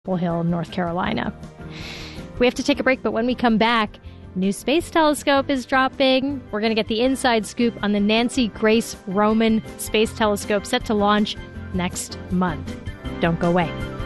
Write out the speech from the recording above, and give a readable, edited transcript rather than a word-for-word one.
Chapel Hill, North Carolina. We have to take a break, but when we come back, new space telescope is dropping. We're going to get the inside scoop on the Nancy Grace Roman Space Telescope set to launch next month. Don't go away.